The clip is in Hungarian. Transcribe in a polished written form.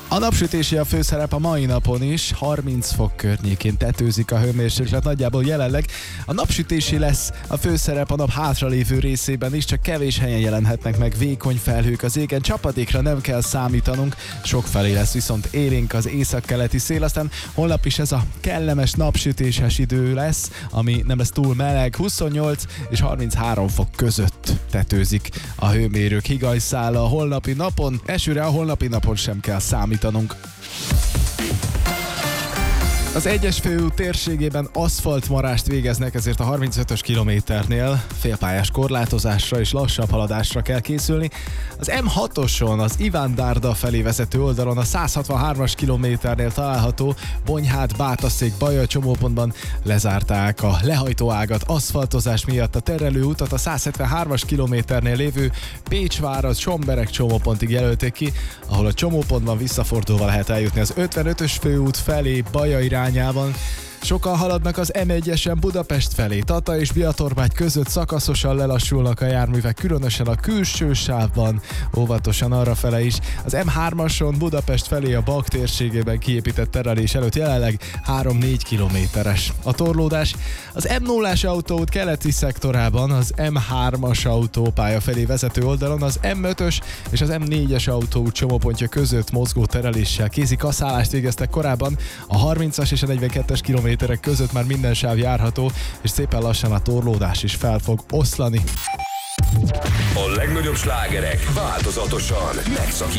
A napsütési a főszerep a mai napon is, 30 fok környékén tetőzik a hőmérséklet nagyjából jelenleg. A napsütési lesz a főszerep a nap hátralévő részében is, csak kevés helyen jelenhetnek meg vékony felhők az égen, csapadékra nem kell számítanunk, sokfelé lesz viszont élénk az északkeleti szél, aztán holnap is ez a kellemes napsütéses idő lesz, ami nem lesz túl meleg, 28 és 33 fok között tetőzik a hőmérők higanyszála a holnapi napon, esőre a holnapi napon sem kell számítanunk. Az egyes főút térségében aszfaltmarást végeznek, ezért a 35-ös kilométernél félpályás korlátozásra és lassabb haladásra kell készülni. Az M6-oson, az Iván Dárda felé vezető oldalon a 163-as kilométernél található Bonyhád-Bátaszék-Baja csomópontban lezárták a lehajtóágat aszfaltozás miatt. A terelőutat a 173-as kilométernél lévő Pécsvárad-Somberek csomópontig jelölték ki, ahol a csomópontban visszafordulva lehet eljutni az 55-ös főút felé Baja irányában. Sokan haladnak az M1-esen Budapest felé. Tata és Biatorbágy között szakaszosan lelassulnak a járművek, különösen a külső sávban, óvatosan arrafele is. Az M3-ason Budapest felé a Bak térségében kiépített terelés előtt jelenleg 3-4 kilométeres a torlódás. Az M0-as autóút keleti szektorában az M3-as autópálya felé vezető oldalon az M5-ös és az M4-es autóút csomópontja között mozgó tereléssel kézikaszállást végeztek korábban. A 30-as és a 42-es kilométerek között már minden sáv járható, és szépen lassan a torlódás is fel fog oszlani. A legnagyobb slágerek változatosan megszakítják